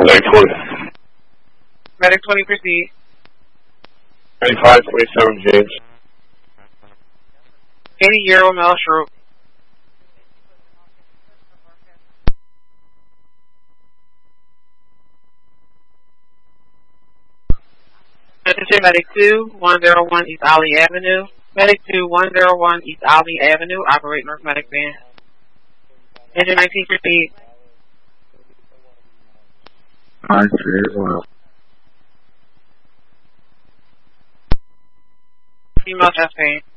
Medic 20. Medic 20, proceed. 2527 James. 80-year-old male stroke. Attention Medic 2, 101 East Alley Avenue. Medic 2, 101 East Alley Avenue. Operate North Medic van. Engine 19, proceed. Female chest pain.